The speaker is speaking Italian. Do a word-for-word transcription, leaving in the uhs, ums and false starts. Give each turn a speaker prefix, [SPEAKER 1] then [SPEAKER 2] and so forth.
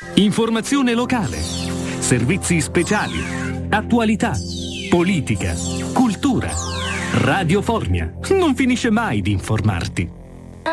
[SPEAKER 1] Informazione locale, servizi speciali, attualità, politica, cultura. Radio Formia non finisce mai di informarti.